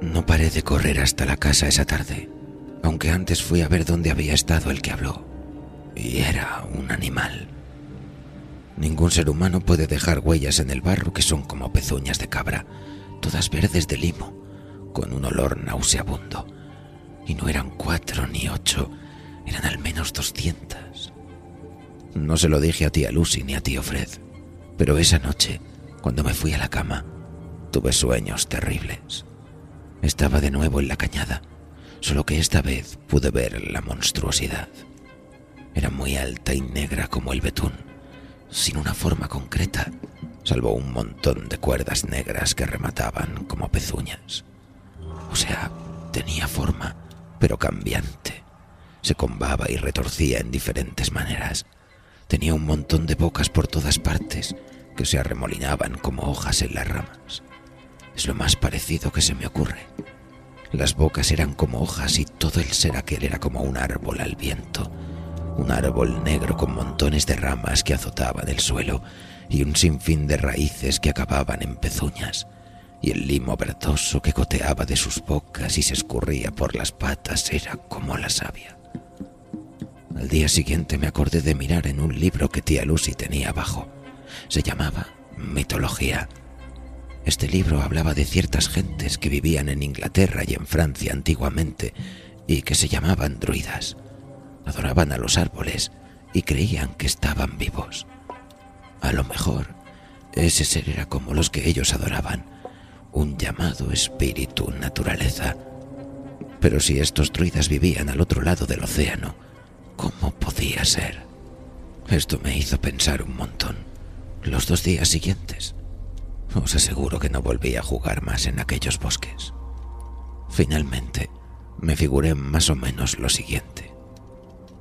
No paré de correr hasta la casa esa tarde, aunque antes fui a ver dónde había estado el que habló. Y era un animal. Ningún ser humano puede dejar huellas en el barro que son como pezuñas de cabra, todas verdes de limo, con un olor nauseabundo. Y no eran 4 ni 8, eran al menos 200. No se lo dije a tía Lucy ni a tío Fred, pero esa noche, cuando me fui a la cama, tuve sueños terribles. Estaba de nuevo en la cañada, solo que esta vez pude ver la monstruosidad. Era muy alta y negra como el betún, sin una forma concreta, salvo un montón de cuerdas negras que remataban como pezuñas. O sea, tenía forma, pero cambiante. Se combaba y retorcía en diferentes maneras. Tenía un montón de bocas por todas partes que se arremolinaban como hojas en las ramas. Es lo más parecido que se me ocurre. Las bocas eran como hojas y todo el ser aquel era como un árbol al viento. Un árbol negro con montones de ramas que azotaban el suelo y un sinfín de raíces que acababan en pezuñas. Y el limo verdoso que goteaba de sus bocas y se escurría por las patas era como la savia. Al día siguiente me acordé de mirar en un libro que tía Lucy tenía abajo. Se llamaba Mitología. Este libro hablaba de ciertas gentes que vivían en Inglaterra y en Francia antiguamente y que se llamaban druidas. Adoraban a los árboles y creían que estaban vivos. A lo mejor ese ser era como los que ellos adoraban, un llamado espíritu naturaleza. Pero si estos druidas vivían al otro lado del océano, ¿cómo podía ser? Esto me hizo pensar un montón. Los 2 días siguientes, os aseguro que no volví a jugar más en aquellos bosques. Finalmente, me figuré más o menos lo siguiente.